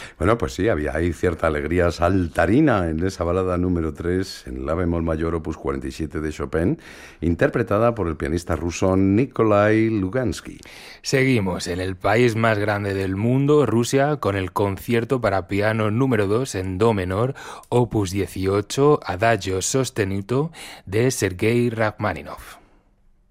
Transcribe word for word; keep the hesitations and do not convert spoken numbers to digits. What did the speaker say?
Bueno, pues sí, había hay cierta alegría saltarina en esa balada número tres en la bemol mayor opus cuarenta y siete de Chopin, interpretada por el pianista ruso Nikolai Lugansky. Seguimos en el país más grande del mundo, Rusia, con el concierto para piano número dos en do menor, opus dieciocho, Adagio sostenuto, de Sergei Rachmaninoff.